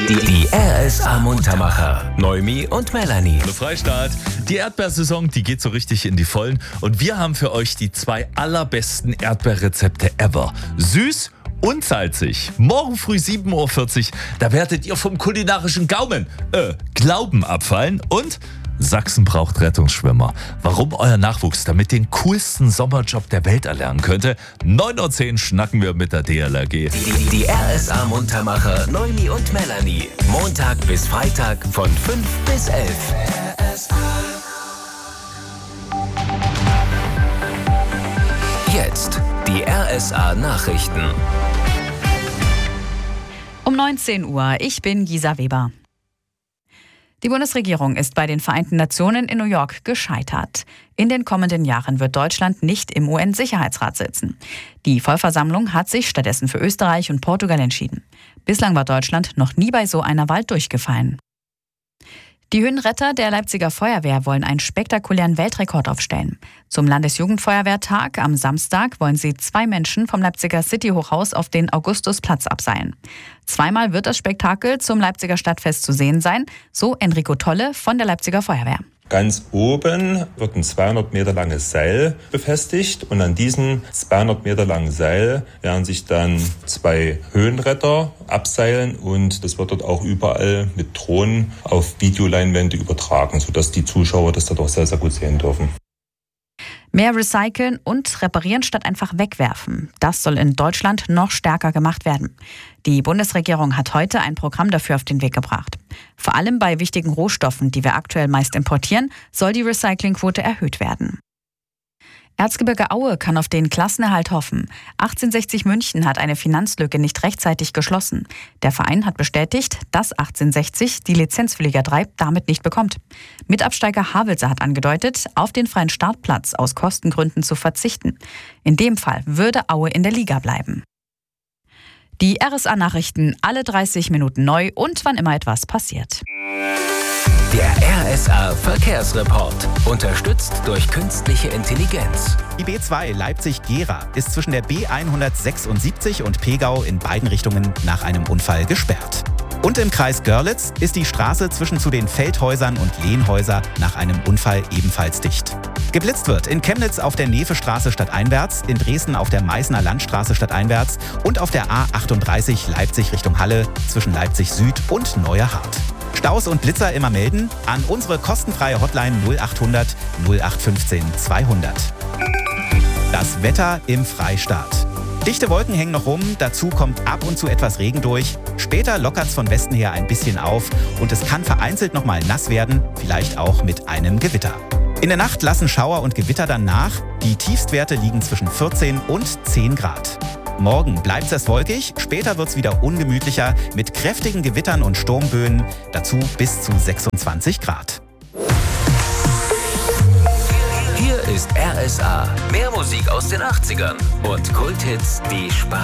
Die RSA Muntermacher. Noemi und Melanie. Hallo Freistaat. Die Erdbeersaison, die geht so richtig in die Vollen. Und wir haben für euch die 2 allerbesten Erdbeerrezepte ever. Süß und salzig. Morgen früh 7.40 Uhr, da werdet ihr vom kulinarischen Glauben abfallen. Und Sachsen braucht Rettungsschwimmer. Warum euer Nachwuchs damit den coolsten Sommerjob der Welt erlernen könnte? 9.10 Uhr schnacken wir mit der DLRG. Die RSA Muntermacher Noemi und Melanie. Montag bis Freitag von 5 bis 11. Jetzt die RSA Nachrichten. Um 19 Uhr, ich bin Gisa Weber. Die Bundesregierung ist bei den Vereinten Nationen in New York gescheitert. In den kommenden Jahren wird Deutschland nicht im UN-Sicherheitsrat sitzen. Die Vollversammlung hat sich stattdessen für Österreich und Portugal entschieden. Bislang war Deutschland noch nie bei so einer Wahl durchgefallen. Die Höhenretter der Leipziger Feuerwehr wollen einen spektakulären Weltrekord aufstellen. Zum Landesjugendfeuerwehrtag am Samstag wollen sie 2 Menschen vom Leipziger City-Hochhaus auf den Augustusplatz abseilen. Zweimal wird das Spektakel zum Leipziger Stadtfest zu sehen sein, so Enrico Tolle von der Leipziger Feuerwehr. Ganz oben wird ein 200 Meter langes Seil befestigt und an diesem 200 Meter langen Seil werden sich dann 2 Höhenretter abseilen und das wird dort auch überall mit Drohnen auf Videoleinwände übertragen, sodass die Zuschauer das dort auch sehr, sehr gut sehen dürfen. Mehr recyceln und reparieren statt einfach wegwerfen. Das soll in Deutschland noch stärker gemacht werden. Die Bundesregierung hat heute ein Programm dafür auf den Weg gebracht. Vor allem bei wichtigen Rohstoffen, die wir aktuell meist importieren, soll die Recyclingquote erhöht werden. Erzgebirge Aue kann auf den Klassenerhalt hoffen. 1860 München hat eine Finanzlücke nicht rechtzeitig geschlossen. Der Verein hat bestätigt, dass 1860 die Lizenz für Liga 3 damit nicht bekommt. Mitabsteiger Havelse hat angedeutet, auf den freien Startplatz aus Kostengründen zu verzichten. In dem Fall würde Aue in der Liga bleiben. Die RSA-Nachrichten alle 30 Minuten neu und wann immer etwas passiert. Der RSA Verkehrsreport. Unterstützt durch künstliche Intelligenz. Die B2 Leipzig-Gera ist zwischen der B176 und Pegau in beiden Richtungen nach einem Unfall gesperrt. Und im Kreis Görlitz ist die Straße zwischen zu den Feldhäusern und Lehnhäuser nach einem Unfall ebenfalls dicht. Geblitzt wird in Chemnitz auf der Nevestraße stadteinwärts, in Dresden auf der Meißner Landstraße stadteinwärts und auf der A38 Leipzig Richtung Halle zwischen Leipzig Süd und Neuerhardt. Staus und Blitzer immer melden an unsere kostenfreie Hotline 0800 0815 200. Das Wetter im Freistaat. Dichte Wolken hängen noch rum, dazu kommt ab und zu etwas Regen durch. Später lockert es von Westen her ein bisschen auf und es kann vereinzelt noch mal nass werden, vielleicht auch mit einem Gewitter. In der Nacht lassen Schauer und Gewitter dann nach. Die Tiefstwerte liegen zwischen 14 und 10 Grad. Morgen bleibt es erst wolkig, später wird es wieder ungemütlicher mit kräftigen Gewittern und Sturmböen, dazu bis zu 26 Grad. Hier ist RSA. Mehr Musik aus den 80ern und Kulthits, die Spaß